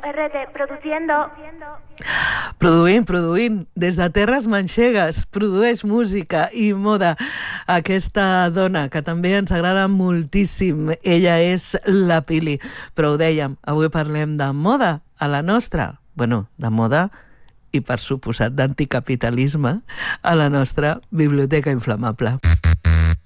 RT, produciendo. Produint. Des de terres manxegues, produeix música i moda. Aquesta dona, que també ens agrada moltíssim, ella és la Pili. Però ho dèiem, avui parlem de moda a la nostra. Bueno, de moda i, per suposat, d'anticapitalisme a la nostra biblioteca inflamable.